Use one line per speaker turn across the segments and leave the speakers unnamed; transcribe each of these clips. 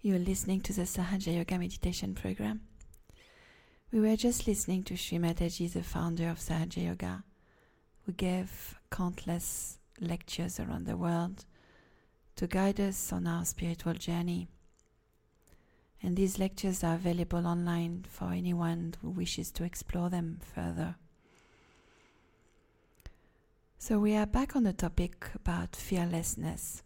You're listening to the Sahaja Yoga meditation program. We were just listening to Sri Mataji, the founder of Sahaja Yoga, who gave countless lectures around the world to guide us on our spiritual journey. And these lectures are available online for anyone who wishes to explore them further. So we are back on the topic about fearlessness.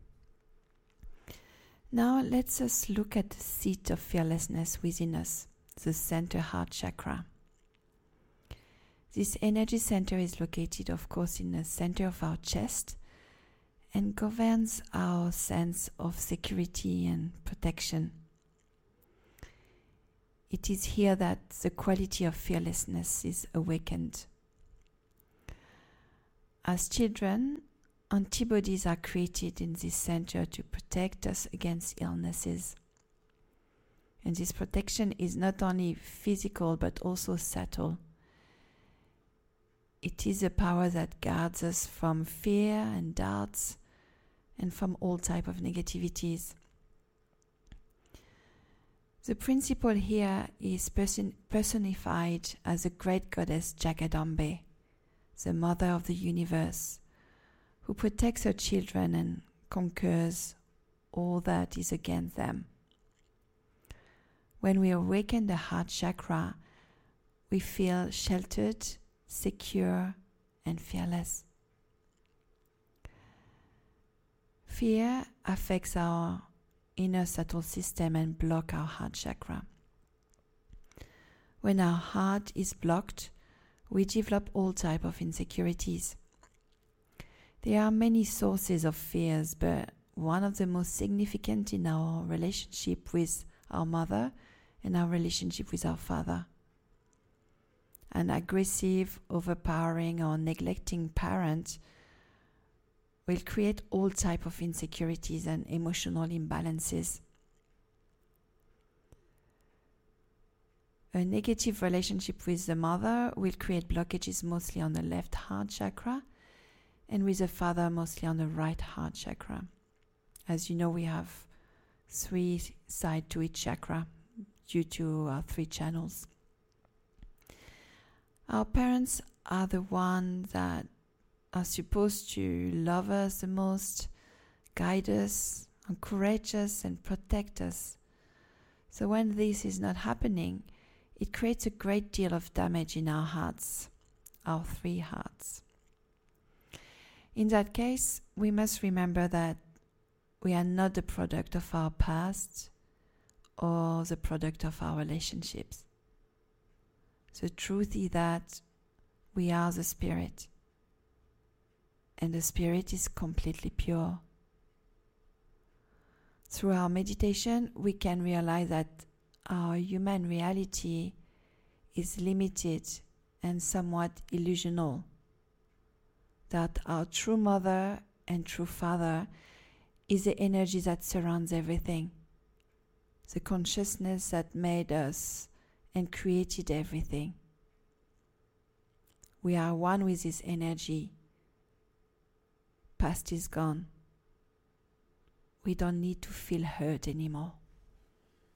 Now let's us look at the seat of fearlessness within us, the center heart chakra. This energy center is located, of course, in the center of our chest and governs our sense of security and protection. It is here that the quality of fearlessness is awakened. As children, antibodies are created in this center to protect us against illnesses. And this protection is not only physical but also subtle. It is a power that guards us from fear and doubts and from all type of negativities. The principle here is personified as the great goddess Jagadambe, the mother of the universe, who protects her children and conquers all that is against them. When we awaken the heart chakra, we feel sheltered, secure, and fearless. Fear affects our inner subtle system and blocks our heart chakra. When our heart is blocked, we develop all types of insecurities. There are many sources of fears, but one of the most significant in our relationship with our mother and our relationship with our father. An aggressive, overpowering, or neglecting parent will create all types of insecurities and emotional imbalances. A negative relationship with the mother will create blockages mostly on the left heart chakra, and with the father mostly on the right heart chakra. As you know, we have 3 sides to each chakra due to our 3 channels. Our parents are the ones that are supposed to love us the most, guide us, encourage us, and protect us. So when this is not happening, it creates a great deal of damage in our hearts, our 3 hearts. In that case, we must remember that we are not the product of our past or the product of our relationships. The truth is that we are the spirit, and the spirit is completely pure. Through our meditation, we can realize that our human reality is limited and somewhat illusional, that our true mother and true father is the energy that surrounds everything, the consciousness that made us and created everything. We are one with this energy. Past is gone. We don't need to feel hurt anymore.